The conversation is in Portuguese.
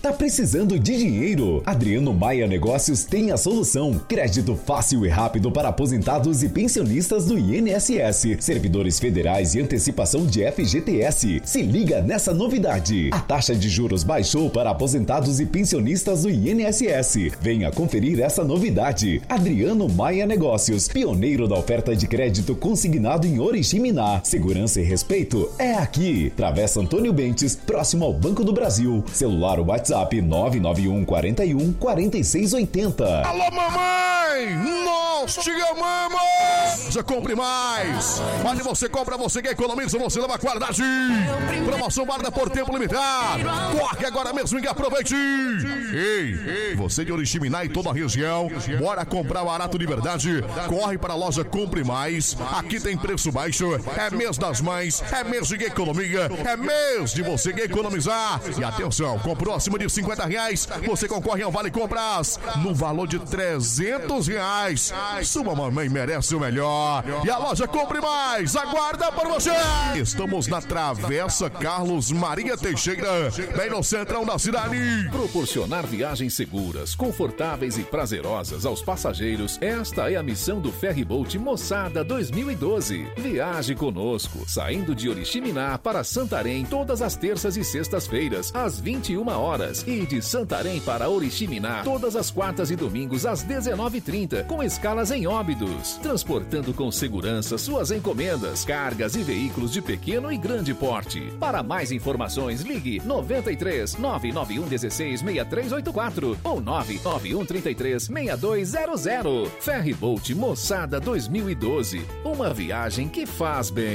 Tá precisando de dinheiro? Adriano Maia Negócios tem a solução. Crédito fácil e rápido para aposentados e pensionistas do INSS, servidores federais e antecipação de FGTS. Se liga nessa novidade. A taxa de juros baixou para aposentados e pensionistas do INSS. Venha conferir essa novidade. Adriano Maia Negócios, pioneiro da oferta de crédito consignado em Oriximiná. Segurança e respeito é aqui. Travessa Antônio Bentes, próximo ao Banco do Brasil. Celular ou WhatsApp 991 41 4680. Alô, mamãe! Nós te amamos! Já compre mais! Onde você compra, você que economiza, você leva qualidade! Promoção válida por tempo limitado! Corre agora mesmo e aproveite! Ei, você de Oriximiná e toda a região, bora comprar barato de verdade! Corre para a loja Compre Mais! Aqui tem preço baixo, é mês das mães, é mês de economia, é mês de você que economizar! E atenção, comprou acima de R$50, você concorre a um vale compras no valor de R$300. Sua mamãe merece o melhor. E a loja Compre Mais aguarda por você. Estamos na Travessa Carlos Maria Teixeira, bem no centrão da cidade. Proporcionar viagens seguras, confortáveis e prazerosas aos passageiros, esta é a missão do Ferryboat Moçada 2012. Viaje conosco, saindo de Oriximiná para Santarém todas as terças e sextas-feiras às 21 horas e de Santarém para Oriximiná todas as quartas e domingos às 19h30, com escalas em Óbidos, transportando com segurança suas encomendas, cargas e veículos de pequeno e grande porte. Para mais informações, ligue 93 991 16 6384 ou 991 33 6200. Ferryboat Moçada 2012, uma viagem que faz bem.